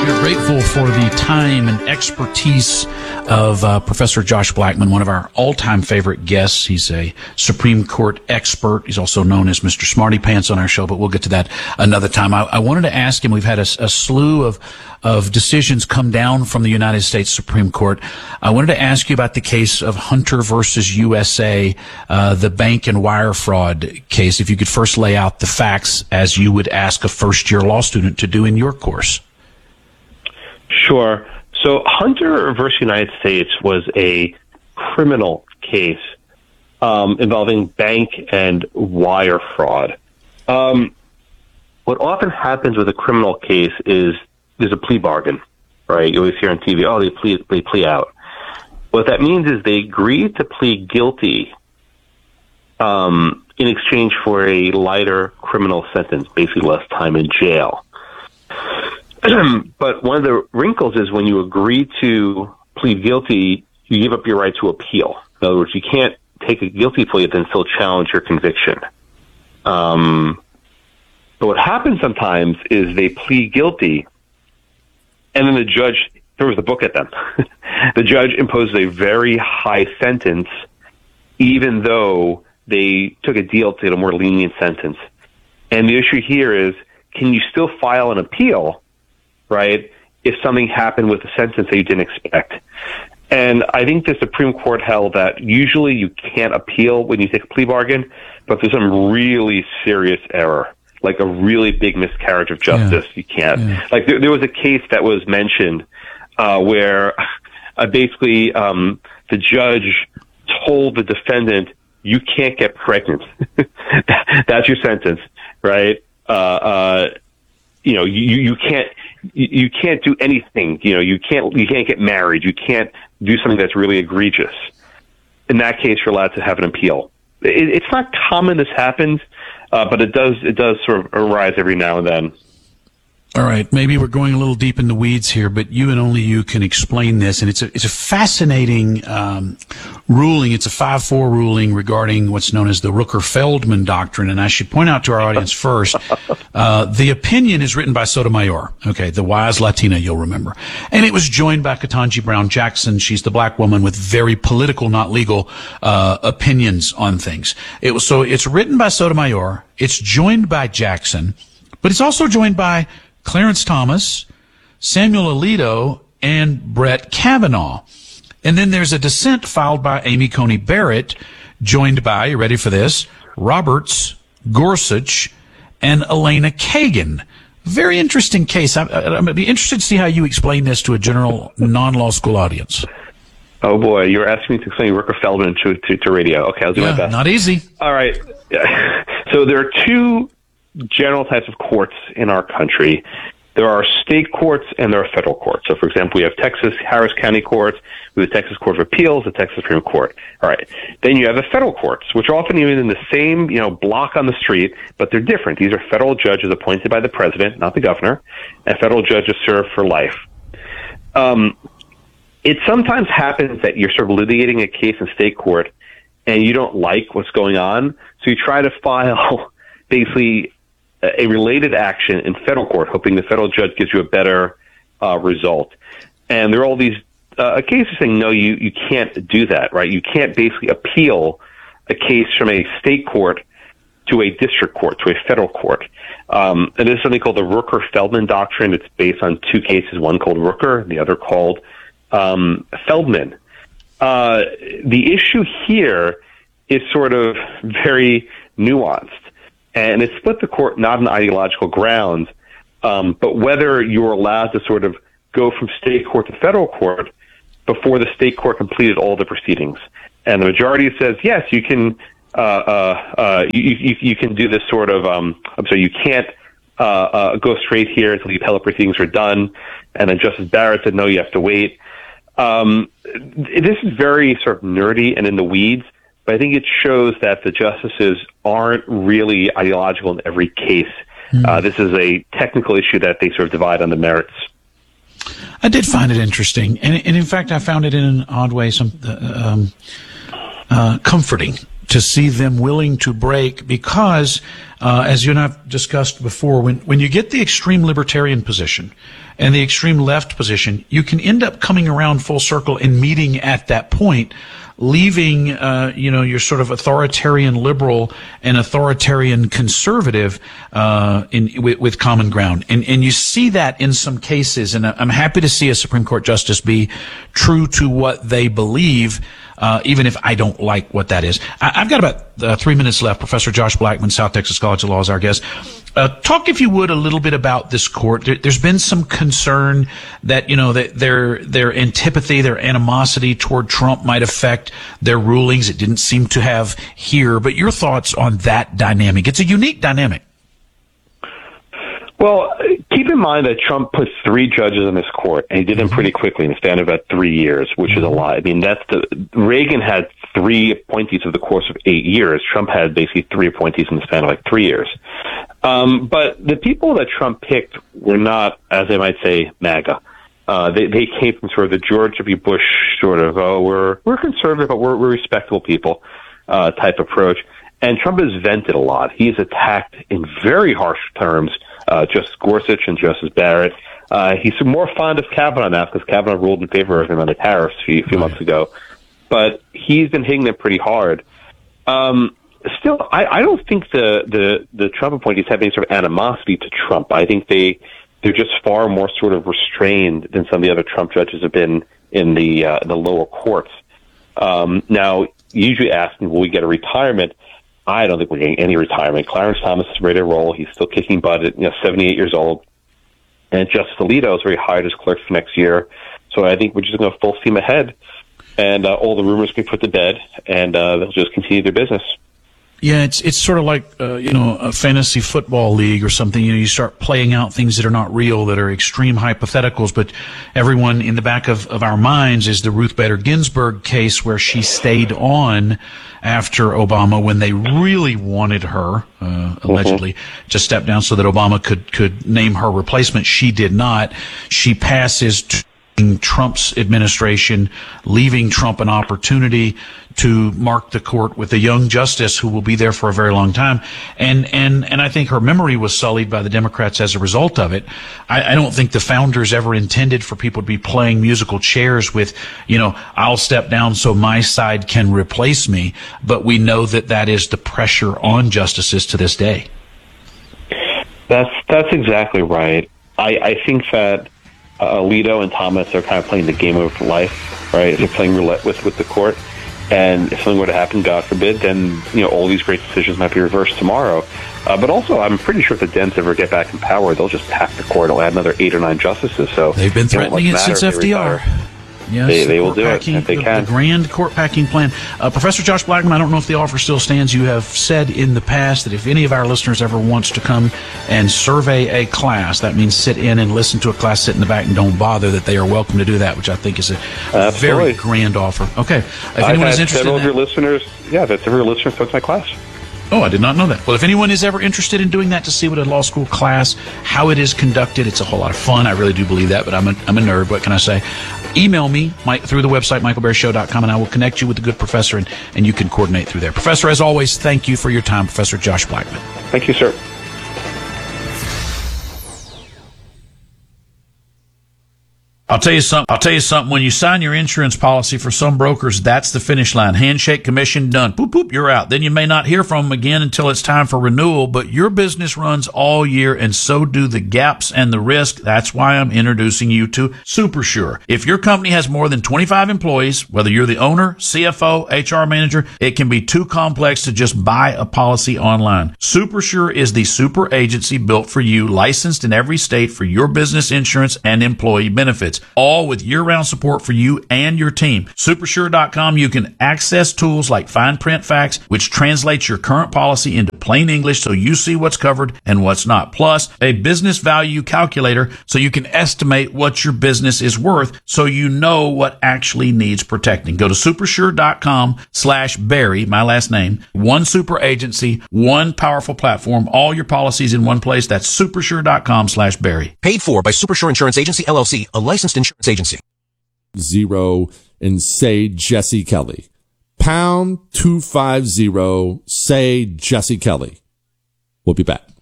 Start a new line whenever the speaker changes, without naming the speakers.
We're grateful for the time and expertise of Professor Josh Blackman, one of our all-time favorite guests. He's a Supreme Court expert. He's also known as Mr. Smarty Pants on our show, but we'll get to that another time. I wanted to ask him, we've had a slew of decisions come down from the United States Supreme Court. I wanted to ask you about the case of Hunter versus USA, the bank and wire fraud case. If you could first lay out the facts as you would ask a first-year law student to do in your course.
Sure. So Hunter versus United States was a criminal case involving bank and wire fraud. What often happens with a criminal case is there's a plea bargain, right? You always hear on TV, oh, they plea out. What that means is they agree to plead guilty in exchange for a lighter criminal sentence, basically less time in jail. But one of the wrinkles is when you agree to plead guilty, you give up your right to appeal. In other words, you can't take a guilty plea and then still challenge your conviction. But what happens sometimes is they plead guilty, and then the judge throws the book at them. The judge imposes a very high sentence, even though they took a deal to get a more lenient sentence. And the issue here is, can you still file an appeal, right, if something happened with the sentence that you didn't expect? And I think the Supreme Court held that usually you can't appeal when you take a plea bargain, but there's some really serious error, like a really big miscarriage of justice. You can't. Yeah. Like there was a case that was mentioned where basically the judge told the defendant, you can't get pregnant. That's your sentence, right? You can't do anything. You can't get married. You can't do something that's really egregious. In that case, you're allowed to have an appeal. It's not common this happens, but it does sort of arise every now and then.
All right, maybe we're going a little deep in the weeds here, but you and only you can explain this, and it's a fascinating ruling. It's a 5-4 ruling regarding what's known as the Rooker-Feldman doctrine, and I should point out to our audience first, the opinion is written by Sotomayor, okay, the wise Latina, you'll remember, and it was joined by Ketanji Brown Jackson. She's the black woman with very political, not legal, opinions on things. So it's written by Sotomayor, it's joined by Jackson, but it's also joined by Clarence Thomas, Samuel Alito, and Brett Kavanaugh. And then there's a dissent filed by Amy Coney Barrett, joined by, you ready for this, Roberts, Gorsuch, and Elena Kagan. Very interesting case. I'm going to be interested to see how you explain this to a general non-law school audience.
Oh, boy. You're asking me to explain Rooker-Feldman to radio. Okay, I'll do my best.
Not easy.
All right. So there are two general types of courts in our country. There are state courts and there are federal courts. So, for example, we have Texas Harris County courts, we have the Texas Court of Appeals, the Texas Supreme Court. All right. Then you have the federal courts, which are often even in the same, block on the street, but they're different. These are federal judges appointed by the president, not the governor, and federal judges serve for life. It sometimes happens that you're sort of litigating a case in state court and you don't like what's going on, so you try to file basically a related action in federal court, hoping the federal judge gives you a better result. And there are all these cases saying, no, you can't do that, right? You can't basically appeal a case from a state court to a district court, to a federal court. And there's something called the Rooker-Feldman doctrine. It's based on two cases, one called Rooker and the other called Feldman. The issue here is sort of very nuanced. And it split the court not on ideological grounds, but whether you're allowed to sort of go from state court to federal court before the state court completed all the proceedings. And the majority says, yes, you can, you can do this sort of, you can't go straight here until the appellate proceedings are done. And then Justice Barrett said, no, you have to wait. This is very sort of nerdy and in the weeds. But I think it shows that the justices aren't really ideological in every case. This is a technical issue that they sort of divide on the merits.
I did find it interesting. And in fact, I found it in an odd way comforting to see them willing to break because as you and I've discussed before, when you get the extreme libertarian position and the extreme left position, you can end up coming around full circle and meeting at that point, leaving, your sort of authoritarian liberal and authoritarian conservative, with common ground. And you see that in some cases, and I'm happy to see a Supreme Court justice be true to what they believe, even if I don't like what that is. I've got about 3 minutes left. Professor Josh Blackman, South Texas College of Law, is our guest. Talk, if you would, a little bit about this court. There's been some concern that, that their antipathy, their animosity toward Trump might affect their rulings. It didn't seem to have here. But your thoughts on that dynamic? It's a unique dynamic.
Well, keep in mind that Trump put 3 judges in this court, and he did them pretty quickly in the span of about 3 years, which is a lot. I mean, Reagan had 3 appointees over the course of 8 years. Trump had basically 3 appointees in the span of like 3 years. But the people that Trump picked were not, as they might say, MAGA. They came from sort of the George W. Bush sort of, we're conservative, but we're respectable people, type approach. And Trump has vented a lot. He's attacked in very harsh terms Justice Gorsuch and Justice Barrett. He's more fond of Kavanaugh now because Kavanaugh ruled in favor of him on the tariffs a few months ago. But he's been hitting them pretty hard. Still, I don't think the Trump appointees have any sort of animosity to Trump. I think they're just far more sort of restrained than some of the other Trump judges have been in the lower courts. Now, usually asking, will we get a retirement? I don't think we're getting any retirement. Clarence Thomas is ready to roll. He's still kicking butt at 78 years old. And Justice Alito is very hired as clerk for next year. So I think we're just going to full steam ahead. And all the rumors can be put to bed, and they'll just continue their business.
Yeah, it's sort of like, a fantasy football league or something. You start playing out things that are not real, that are extreme hypotheticals, but everyone in the back of our minds is the Ruth Bader Ginsburg case where she stayed on after Obama when they really wanted her, allegedly, to step down so that Obama could name her replacement. She did not. She passes Trump's administration, leaving Trump an opportunity to mark the court with a young justice who will be there for a very long time. And I think her memory was sullied by the Democrats as a result of it. I don't think the founders ever intended for people to be playing musical chairs with, I'll step down so my side can replace me. But we know that is the pressure on justices to this day.
That's exactly right. I think that Alito and Thomas are kind of playing the game of life, right? They're playing roulette with the court. And if something were to happen, God forbid, then all these great decisions might be reversed tomorrow. But also, I'm pretty sure if the Dems ever get back in power, they'll just pack the court. They'll add another 8 or 9 justices. So
they've been threatening it since FDR. Yes,
they will do it if they can.
The grand court packing plan. Professor Josh Blackman, I don't know if the offer still stands. You have said in the past that if any of our listeners ever wants to come and survey a class, that means sit in and listen to a class, sit in the back and don't bother, that they are welcome to do that, which I think is a very grand offer. Okay. If anyone is interested
several of your listeners, that's several listeners took my class.
Oh, I did not know that. Well, if anyone is ever interested in doing that to see what a law school class, how it is conducted, it's a whole lot of fun. I really do believe that, but I'm a nerd. What can I say? Email me through the website, michaelberryshow.com, and I will connect you with a good professor, and you can coordinate through there. Professor, as always, thank you for your time, Professor Josh Blackman.
Thank you, sir.
I'll tell you something. When you sign your insurance policy for some brokers, that's the finish line. Handshake, commission, done. Poop, poop, you're out. Then you may not hear from them again until it's time for renewal, but your business runs all year, and so do the gaps and the risk. That's why I'm introducing you to SuperSure. If your company has more than 25 employees, whether you're the owner, CFO, HR manager, it can be too complex to just buy a policy online. SuperSure is the super agency built for you, licensed in every state for your business insurance and employee benefits, all with year-round support for you and your team. Supersure.com, you can access tools like Fine Print Facts, which translates your current policy into plain English so you see what's covered and what's not. Plus, a business value calculator so you can estimate what your business is worth so you know what actually needs protecting. Go to supersure.com/Barry, my last name. One super agency, one powerful platform, all your policies in one place. That's supersure.com/Barry.
Paid for by Supersure Insurance Agency, LLC, a licensed insurance agency.
0 and say Jesse Kelly. #250, say Jesse Kelly. We'll be back.